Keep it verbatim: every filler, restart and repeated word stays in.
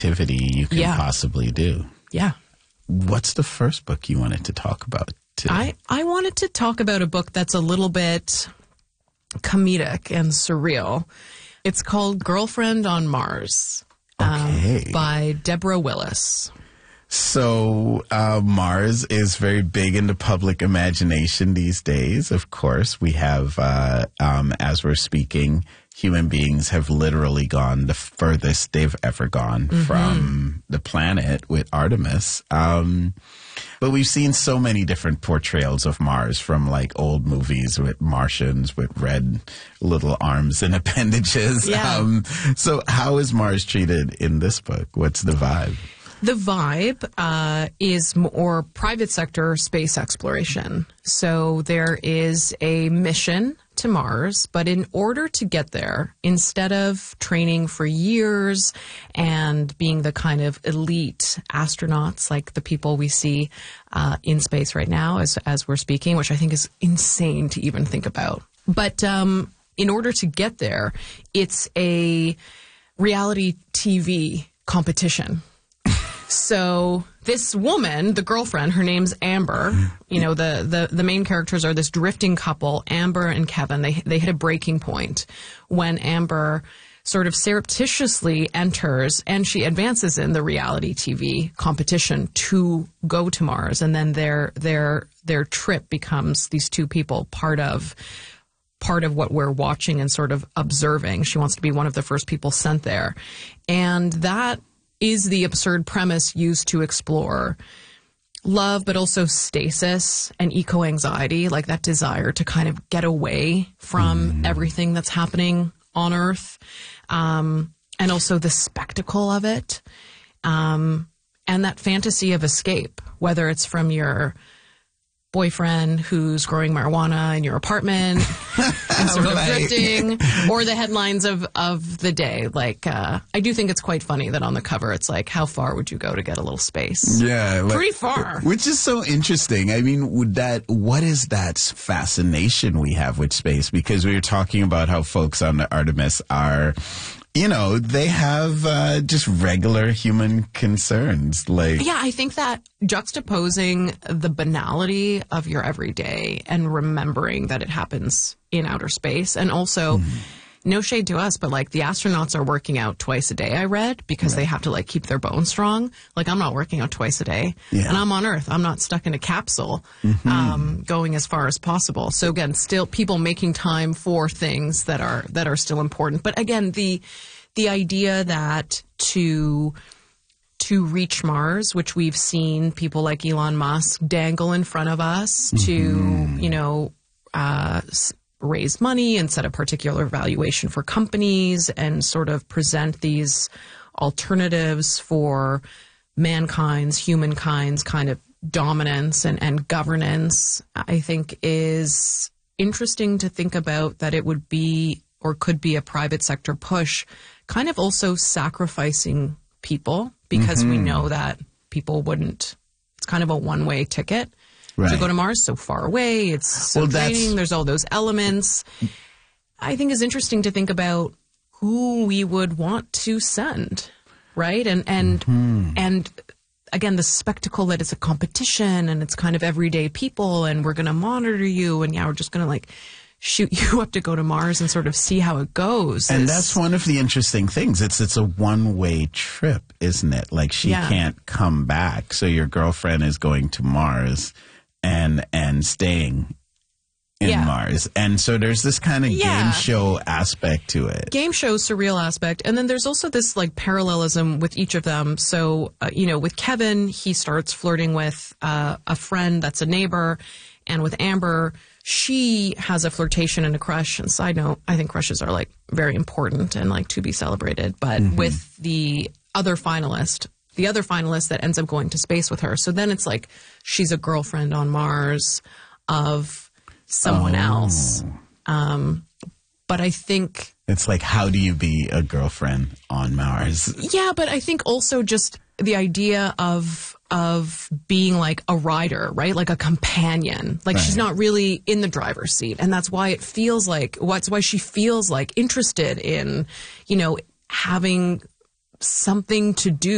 activity you can yeah. possibly do. Yeah. What's the first book you wanted to talk about today? I, I wanted to talk about a book that's a little bit comedic and surreal. It's called Girlfriend on Mars okay. um, by Deborah Willis. So uh, Mars is very big in the public imagination these days. Of course, we have, uh, um, as we're speaking, human beings have literally gone the furthest they've ever gone mm-hmm. from the planet with Artemis. Um, but we've seen so many different portrayals of Mars, from like old movies with Martians with red little arms and appendages. Yeah. Um, so how is Mars treated in this book? What's the vibe? The vibe uh, is more private sector space exploration. So there is a mission to Mars, but in order to get there, instead of training for years and being the kind of elite astronauts like the people we see uh, in space right now as, as we're speaking, which I think is insane to even think about. But um, in order to get there, it's a reality T V competition. So this woman, the girlfriend, her name's Amber. You know, the, the, the main characters are this drifting couple, Amber and Kevin. They they hit a breaking point when Amber sort of surreptitiously enters and she advances in the reality T V competition to go to Mars. And then their their their trip becomes, these two people, part of part of what we're watching and sort of observing. She wants to be one of the first people sent there. And that is the absurd premise used to explore love, but also stasis and eco-anxiety, like that desire to kind of get away from mm. everything that's happening on Earth, um, and also the spectacle of it, um, and that fantasy of escape, whether it's from your boyfriend who's growing marijuana in your apartment and sort of right. drifting, or the headlines of, of the day. Like, uh, I do think it's quite funny that on the cover it's like, how far would you go to get a little space? Yeah. Like, pretty far. Which is so interesting. I mean, would that, what is that fascination we have with space? Because we were talking about how folks on the Artemis are, you know, they have uh, just regular human concerns. Like, yeah, I think that juxtaposing the banality of your everyday and remembering that it happens in outer space, and also, mm. no shade to us, but like the astronauts are working out twice a day, I read, because right. they have to like keep their bones strong. Like, I'm not working out twice a day, yeah. and I'm on Earth. I'm not stuck in a capsule, mm-hmm. um, going as far as possible. So again, still people making time for things that are that are still important. But again, the the idea that to to reach Mars, which we've seen people like Elon Musk dangle in front of us, mm-hmm. to, you know, uh, raise money and set a particular valuation for companies and sort of present these alternatives for mankind's, humankind's kind of dominance and, and governance, I think is interesting to think about, that it would be or could be a private sector push, kind of also sacrificing people, because mm-hmm. we know that people wouldn't, it's kind of a one-way ticket. Right. To go to Mars, so far away, it's so well, draining, there's all those elements. I think it's interesting to think about who we would want to send, right? And and mm-hmm. and again, the spectacle that it's a competition and it's kind of everyday people and we're going to monitor you and yeah, we're just going to like shoot you up to go to Mars and sort of see how it goes. And it's, that's one of the interesting things. It's it's a one-way trip, isn't it? Like, she yeah. can't come back. So your girlfriend is going to Mars and and staying in yeah. Mars. And so there's this kind of yeah. game show aspect to it. Game show, surreal aspect. And then there's also this like parallelism with each of them. So, uh, you know, with Kevin, he starts flirting with uh, a friend that's a neighbor. And with Amber, she has a flirtation and a crush. And side note, I think crushes are like very important and like to be celebrated. But mm-hmm. with the other finalist, the other finalist that ends up going to space with her. So then it's like she's a girlfriend on Mars of someone oh. else. Um, but I think... It's like, how do you be a girlfriend on Mars? Yeah, but I think also just the idea of of being like a rider, right? Like a companion. Like right. she's not really in the driver's seat. And that's why it feels like, that's why she feels like interested in, you know, having something to do